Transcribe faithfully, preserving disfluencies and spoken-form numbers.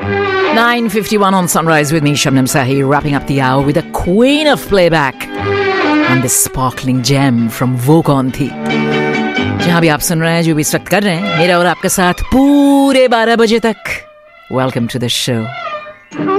nine fifty-one on Sunrise with me, Shabnam Sahi, wrapping up the hour with a queen of playback and this sparkling gem from वो कौन थी, जहां भी आप सुन रहे हैं, जो भी इस वक्त कर रहे हैं, मेरा और आपका साथ पूरे बारह बजे तक. Welcome to the show.